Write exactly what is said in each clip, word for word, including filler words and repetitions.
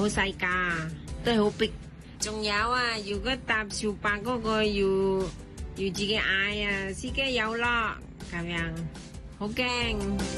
細架，都係好逼。仲有啊，如果搭小巴嗰個要要自己嗌啊，司機有咯，咁樣好驚。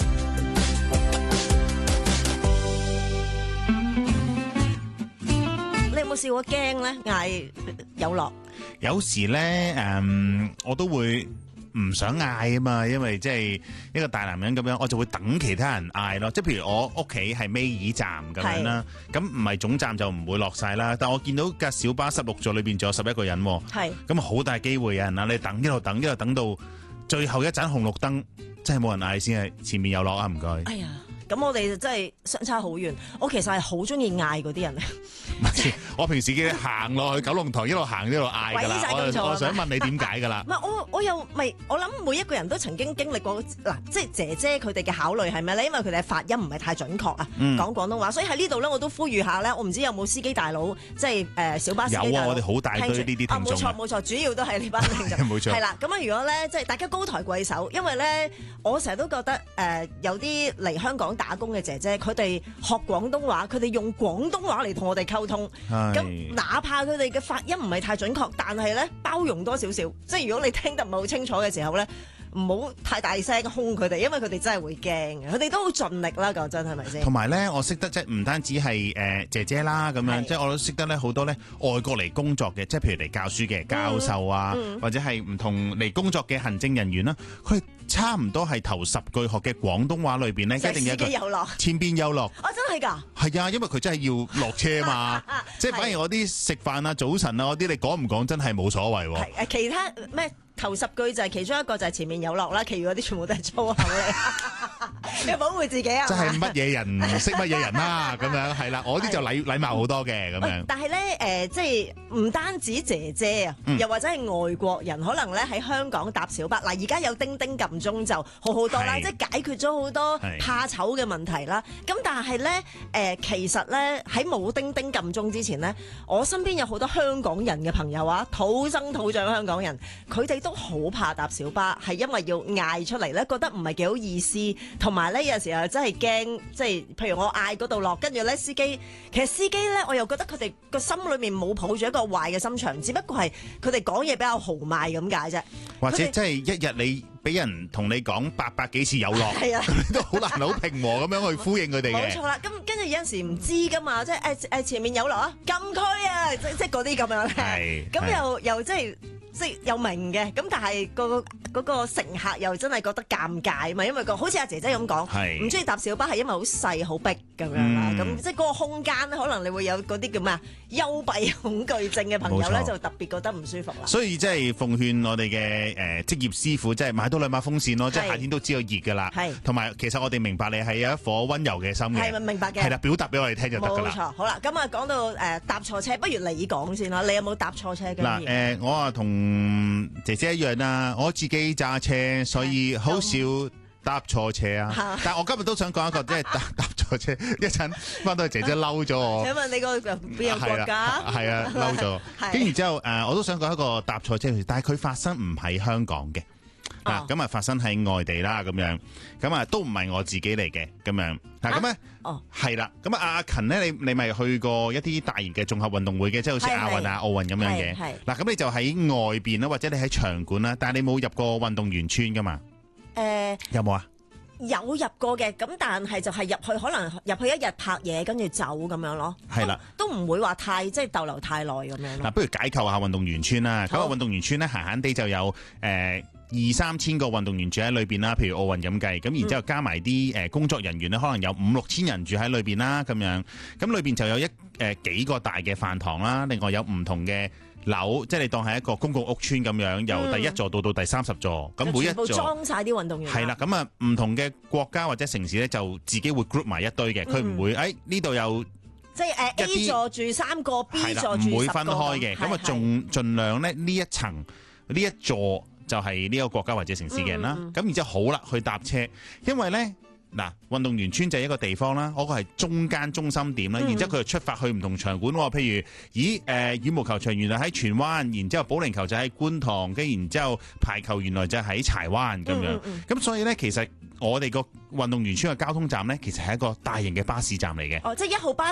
你有冇試過驚咧？嗌有落？ 有時咧，誒、嗯，我都會唔想嗌啊嘛，因為即係一個大男人咁樣，我就會等其他人嗌咯。即係譬如我屋企係尾二站咁樣啦，咁唔係總站就唔會落晒啦。但我見到架小巴十六座裏邊仲有十一個人，係咁好大機會有人啊！你等一路等一路等到最後一盞紅綠燈，真係冇人嗌先係前面有落啊！唔該。 哎呀，咁我哋真係相差好遠。我其實係好中意嗌嗰啲人。 我平時嘅行落去九龍塘一路行一路嗌噶啦，我我想問你點解噶啦？ 唔係我我又咪我諗每一個人都曾經經歷過嗱，即係姐姐佢哋嘅考慮係咩咧？因為佢哋嘅發音唔係太準確啊， 嗯、 講廣東話，所以喺呢度咧我都呼籲下咧，我唔知有冇司機大佬即係誒、呃、小巴司機大佬有啊，我哋好大堆呢啲聽眾啊， 冇錯冇錯，主要都係呢班聽眾， 冇錯。 係啦，咁啊如果咧即係大家高抬貴手，因為咧我成日都覺得誒、呃、有啲嚟香港打工嘅姐姐，佢哋學廣東話，佢哋用廣東話嚟同我哋溝通，咁。哪怕佢哋嘅發音唔係太準確，但係咧包容多少少，即係如果你聽得唔係好清楚嘅時候咧，唔好太大聲兇佢哋，因為佢哋真係會驚嘅，佢哋都好盡力啦，講真係咪先？ 同埋咧，我識得即係唔單止係誒、呃、姐姐啦咁樣，即係我都識得咧好多咧外國嚟工作嘅，即係譬如嚟教書嘅教授啊，嗯嗯、或者係唔同嚟工作嘅行政人員啦，佢差唔多係頭十句學嘅廣東話裏邊咧，一定有一個有落前邊有落。 哦，真係㗎？ 係啊，因為佢真係要落車嘛，即係反而我啲食飯啊、早晨啊嗰啲，你講唔講真係冇所謂喎。 係其他咩頭十句就係其中一個就係前面有落啦，其餘嗰啲全部都係粗口嚟。要保護自己啊！ 即係乜嘢人識乜嘢人啦，咁樣係啦，我啲就禮禮貌好多嘅咁樣。 但係咧，誒、呃，即係唔單止姐姐啊，嗯、又或者係外國人，可能咧喺香港搭小巴，嗱，而家有叮叮撳鐘就好好多啦，即係解決咗好多怕醜嘅問題啦。咁但係咧，誒、呃，其實咧喺冇叮叮撳鐘之前咧，我身邊有好多香港人嘅朋友啊，土生土長香港人，佢哋都好怕搭小巴，係因為要嗌出嚟咧，覺得唔係幾好意思，同埋咧有時候真係驚，即係譬如我嗌嗰度落，跟住咧司機，其實司機咧我又覺得佢哋個心裏面冇抱住一個壞嘅心腸，只不過係佢哋講嘢比較豪邁咁解啫。 或者即係一日你俾人同你講八百幾次有落，係啊，你都好難好平和咁樣去呼應佢哋嘅。 冇錯啦，咁跟住有陣時唔知噶嘛，即係誒誒前面有落啊，禁區啊，即即係嗰啲咁樣嘅。係，咁又又即係。即係又明嘅，咁但係、嗰個、嗰個乘客又真係覺得尷尬嘛，因為個好似阿姐姐咁講，唔中意搭小巴係因為好細好逼咁樣啦，咁、嗯、即係嗰個空間咧，可能你會有嗰啲叫咩啊幽閉恐懼症嘅朋友咧，就特別覺得唔舒服啦。所以即係奉勸我哋嘅誒職業師傅，即係買多兩把風扇咯，即係夏天都知道熱㗎啦。係，同埋其實我哋明白你係有一顆溫柔嘅心嘅，係咪明白嘅？係啦，表達俾我哋聽就得㗎啦。冇錯，好啦，咁啊講到誒、呃、搭錯車，不如你講先啦，你有冇搭錯車嘅？嗱誒， 我啊同嗯，姐姐一樣啦，我自己揸車，所以好少搭錯車啊。但係我今日都想講一個，即係搭搭錯車，一陣翻到去姐姐嬲咗我。 請問你個邊個國家？ 係啊，嬲咗。跟住之後誒，我都想講一個搭錯車，但係佢發生唔喺香港嘅。啊，咁啊發生喺外地啦，咁樣，咁啊都唔係我自己嚟嘅，咁樣，嗱咁咧，哦，係啦，咁啊阿勤咧，你你咪去過一啲大型嘅綜合運動會嘅，即係好似亞運啊、奧運咁樣嘅，係，嗱咁你就喺外邊啦，或者你喺場館啦，但係你冇入過運動員村噶嘛？誒，有冇啊？ 有入過嘅，咁但係就係入去，可能入去一日拍嘢，跟住走咁樣咯。係啦，都唔會話太即係逗留太耐咁樣咯。嗱，不如解構下運動員村啦。咁啊，運動員村咧，閒閒地就有誒二三千個運動員住喺裏邊啦。譬如奧運咁計，咁然之後加埋啲誒工作人員咧，可能有五六千人住喺裏邊啦。咁樣，咁裏邊就有一誒幾個大嘅飯堂啦，另外有唔同嘅樓，即係你當係一個公共屋邨咁樣，由第一座到到第三十座，咁、嗯、每一座裝晒啲運動員。係啦，咁啊唔同嘅國家或者城市咧，就自己會 group 埋一堆嘅，佢唔、嗯、會誒呢度有即係誒 A 座住三個 ，B 座住十個，唔會分開嘅。咁啊，仲盡量咧呢一層呢一座就係呢個國家或者城市嘅人啦。咁、嗯嗯、然之後好啦，去搭車，因為咧。嗱，運動員村就係一個地方啦，嗰、那個係中間中心點啦，嗯、然之後佢就出發去唔同場館喎，譬如，咦，誒、呃、羽毛球場原來喺荃灣，然之後保齡球就喺觀塘，跟然之後排球原來就喺柴灣咁樣，咁、嗯嗯、所以咧，其實我哋個運動員村嘅交通站咧，其實係一個大型嘅巴士站嚟嘅。哦，即係一號巴士。